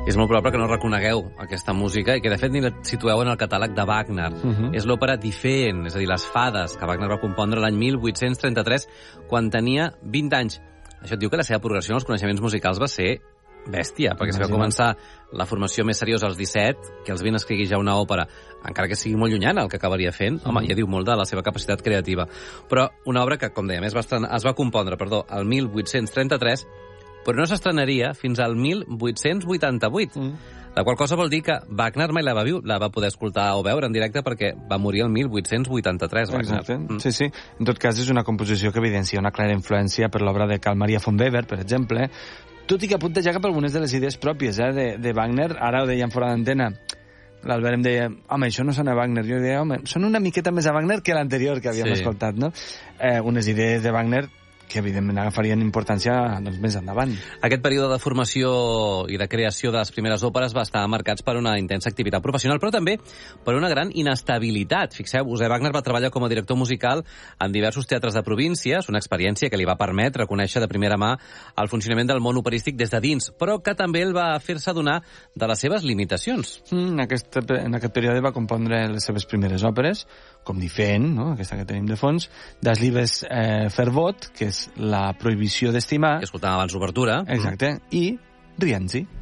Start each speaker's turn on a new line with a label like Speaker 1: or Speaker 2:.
Speaker 1: És molt probable que no reconegueu aquesta música i que, de fet, ni la situeu en el catàleg de Wagner. És l'òpera Die Feen, és a dir, Les Fades, que Wagner va compondre l'any 1833, quan tenia 20 anys. Això et diu que la seva progressió en els coneixements musicals va ser bèstia, perquè si va començar la formació més seriosa als 17, que els 20 escrigui ja una òpera, encara que sigui molt llunyana el que acabaria fent, home, ja diu molt de la seva capacitat creativa. Però una obra que, com dèiem, es va compondre el 1833, però no s'estrenaria fins al 1888. La qual cosa vol dir que Wagner mai la va poder escoltar o veure en directe perquè va morir el 1883.
Speaker 2: Exacte, sí. En tot cas, és una composició que evidencia una clara influència per l'obra de Carl Maria von Weber, per exemple, tot i que apunta ja cap a algunes de les idees pròpies de Wagner. Ara ho dèiem fora d'antena. L'Albert em deia, home, això no sona a Wagner. Jo deia, home, són una miqueta més a Wagner que l'anterior que havíem escoltat, no? Unes idees de Wagner que evidentment agafarien importància més endavant.
Speaker 1: Aquest període de formació i de creació de les primeres òperes va estar marcats per una intensa activitat professional, però també per una gran inestabilitat. Fixeu-vos, Wagner va treballar com a director musical en diversos teatres de províncies, una experiència que li va permetre conèixer de primera mà el funcionament del món operístic des de dins, però que també el va fer-se adonar de les seves limitacions.
Speaker 2: En aquest període va compondre les seves primeres òperes, com Die Feen, no? Aquesta que tenim de fons, Das Liebes Verbot, que és la prohibició d'estimar.
Speaker 1: Que escoltàvem abans l'obertura.
Speaker 2: Exacte, i Rienzi.